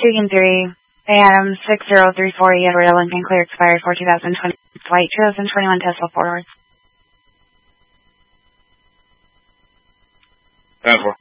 2-3, AM 6034, Edward Lincoln, clear expired for 2020, flight 2021 Tesla forward. 10-4.